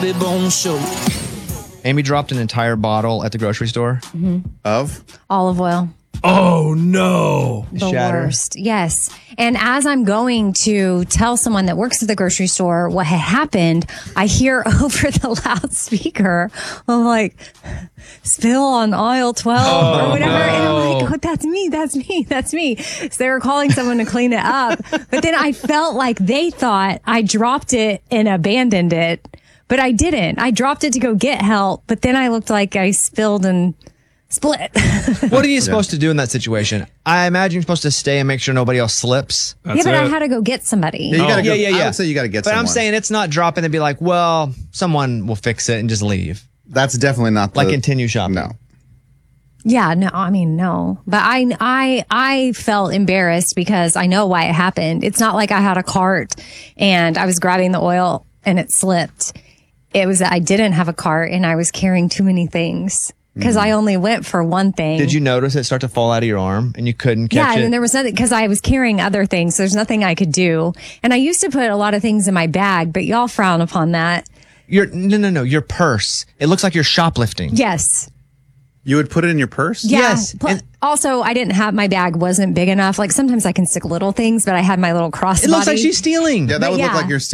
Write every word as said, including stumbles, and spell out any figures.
Bobby Bones Show. Amy dropped an entire bottle at the grocery store. Mm-hmm. Of? Olive oil. Oh, no. The Shatter. worst. Yes. And as I'm going to tell someone that works at the grocery store what had happened, I hear over the loudspeaker, I'm like, spill on aisle twelve Oh, or whatever. no. And I'm like, oh, that's me. That's me. That's me. So they were calling someone to clean it up. But then I felt like they thought I dropped it and abandoned it. But I didn't. I dropped it to go get help. But then I looked like I spilled and split. What are you supposed to do in that situation? I imagine you're supposed to stay and make sure nobody else slips. yeah, but I had to go get somebody. Yeah, you gotta Oh, go, yeah, yeah, I yeah. would say you got to get But someone. I'm saying it's not dropping and be like, well, someone will fix it and just leave. That's definitely not the... Like continue shopping. No. Yeah, no, I mean, no. But I, I, I felt embarrassed because I know why it happened. It's not like I had a cart and I was grabbing the oil and it slipped. It was that I didn't have a cart and I was carrying too many things because I only went for one thing. Did you notice it start to fall out of your arm and you couldn't catch Yeah, it? and there was nothing because I was carrying other things. So there's nothing I could do. And I used to put a lot of things in my bag, but y'all frown upon that. Your no, no, no. Your purse. It looks like you're shoplifting. Yes. You would put it in your purse? Yeah. Yes, Pl- and- also, I didn't have my bag wasn't big enough. Like sometimes I can stick little things, but I had my little crossbody. It looks like she's stealing. Yeah, that But would yeah. look like you're